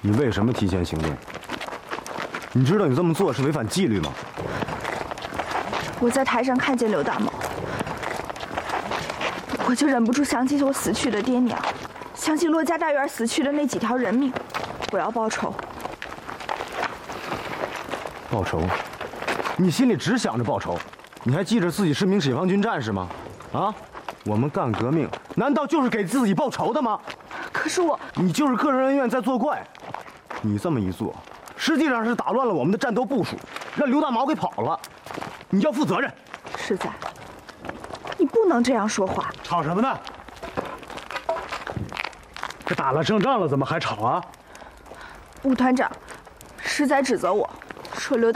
你为什么提前行动？你知道你这么做是违反纪律吗？ 我在台上看见刘大毛，我就忍不住想起我死去的爹娘，想起骆家大院死去的那几条人命，我要报仇。 报仇？你心里只想着报仇，你还记着自己是名解放军战士吗？啊，我们干革命难道就是给自己报仇的吗？ 可是你就是个人恩怨在作怪。你这么一做，实际上是打乱了我们的战斗部署，让刘大毛给跑了。你要负责任。 世仔，你不能这样说话。 吵什么呢？这打了胜仗了，怎么还吵啊？ 吴团长，实仔指责我说刘